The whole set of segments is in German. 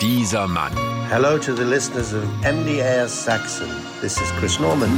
dieser Mann. Hello to the listeners of MDR Sachsen. This is Chris Norman.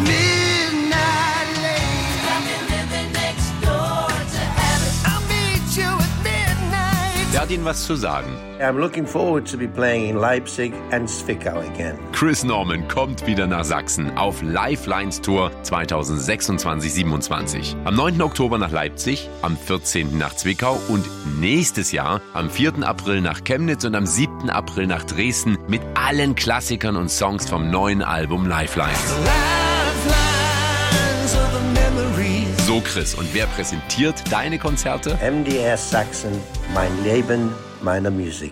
Der hat Ihnen was zu sagen. I'm looking forward to be playing in Leipzig and Zwickau again. Chris Norman kommt wieder nach Sachsen auf Lifelines Tour 2026-27. Am 9. Oktober nach Leipzig, am 14. nach Zwickau und nächstes Jahr am 4. April nach Chemnitz und am 7. April nach Dresden mit allen Klassikern und Songs vom neuen Album Lifelines. So Chris, und wer präsentiert deine Konzerte? MDR Sachsen, mein Leben, meine Musik.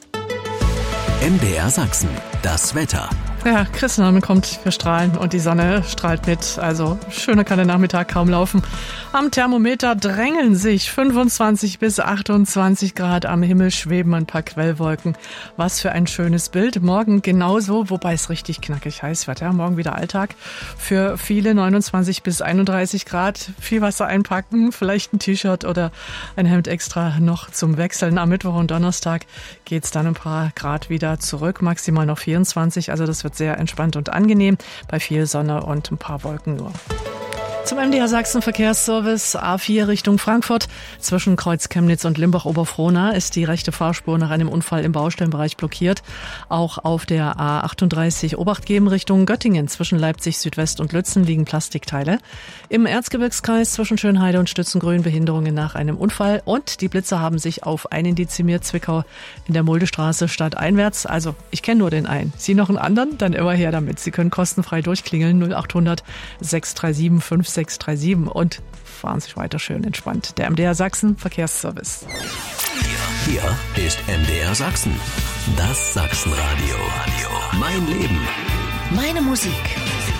MDR Sachsen, das Wetter. Ja, Chris Norman kommt, wir strahlen und die Sonne strahlt mit. Also schöner kann der Nachmittag kaum laufen. Am Thermometer drängeln sich 25 bis 28 Grad. Am Himmel schweben ein paar Quellwolken. Was für ein schönes Bild. Morgen genauso, wobei es richtig knackig heiß wird. Ja, morgen wieder Alltag. Für viele 29 bis 31 Grad. Viel Wasser einpacken, vielleicht ein T-Shirt oder ein Hemd extra noch zum Wechseln. Am Mittwoch und Donnerstag geht's dann ein paar Grad wieder zurück. Maximal noch 24. Also das wird sehr entspannt und angenehm, bei viel Sonne und ein paar Wolken nur. Zum MDR Sachsen Verkehrsservice A4 Richtung Frankfurt. Zwischen Kreuz Chemnitz und Limbach-Oberfrohna ist die rechte Fahrspur nach einem Unfall im Baustellenbereich blockiert. Auch auf der A38 Obacht geben Richtung Göttingen. Zwischen Leipzig Südwest und Lützen liegen Plastikteile. Im Erzgebirgskreis zwischen Schönheide und Stützengrün Behinderungen nach einem Unfall. Und die Blitzer haben sich auf einen dezimiert. Zwickau in der Muldestraße stadteinwärts. Also ich kenne nur den einen. Sie noch einen anderen? Dann immer her damit. Sie können kostenfrei durchklingeln. 0800 637 5637 und fahren sich weiter schön entspannt. Der MDR Sachsen Verkehrsservice. Hier ist MDR Sachsen, das Sachsenradio. Mein Leben. Meine Musik.